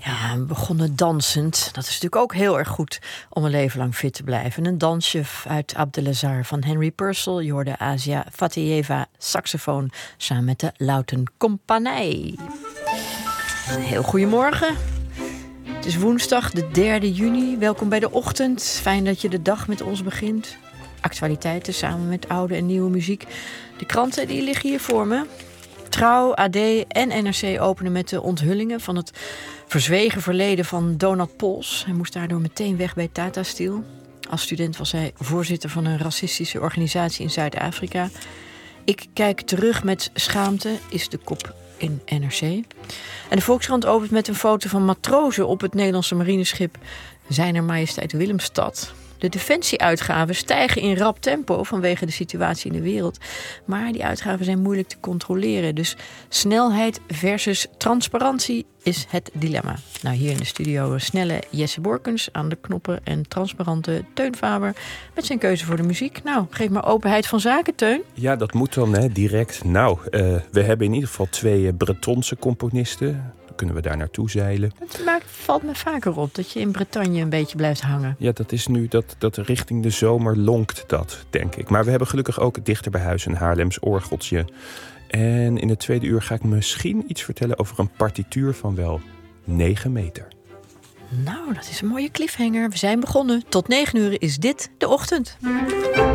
Ja, we begonnen dansend. Dat is natuurlijk ook heel erg goed om een leven lang fit te blijven. Een dansje uit Abdelazar van Henry Purcell. Je hoorde Asia Fatiyeva saxofoon samen met de Lauten Compagnie. Heel goedemorgen. Het is woensdag, de 3e juni. Welkom bij de ochtend. Fijn dat je de dag met ons begint. Actualiteiten samen met oude en nieuwe muziek. De kranten die liggen hier voor me. Trouw, AD en NRC openen met de onthullingen van het verzwegen verleden van Donald Pols. Hij moest daardoor meteen weg bij Tata Steel. Als student was hij voorzitter van een racistische organisatie in Zuid-Afrika. Ik kijk terug met schaamte, is de kop in NRC. En de Volkskrant opent met een foto van matrozen op het Nederlandse marineschip Zijner Majesteit Willemstad. De defensieuitgaven stijgen in rap tempo vanwege de situatie in de wereld. Maar die uitgaven zijn moeilijk te controleren. Dus snelheid versus transparantie is het dilemma. Nou, hier in de studio snelle Jesse Borkens aan de knoppen en transparante Teun Faber met zijn keuze voor de muziek. Nou, geef maar openheid van zaken, Teun. Ja, dat moet dan direct. Nou, we hebben in ieder geval 2 Bretonse componisten. Kunnen we daar naartoe zeilen? Maar het valt me vaker op dat je in Bretagne een beetje blijft hangen. Ja, dat is nu dat richting de zomer lonkt dat, denk ik. Maar we hebben gelukkig ook dichter bij huis een Haarlems orgeltje. En in het tweede uur ga ik misschien iets vertellen over een partituur van wel 9 meter. Nou, dat is een mooie cliffhanger. We zijn begonnen. Tot 9 uur is dit de ochtend.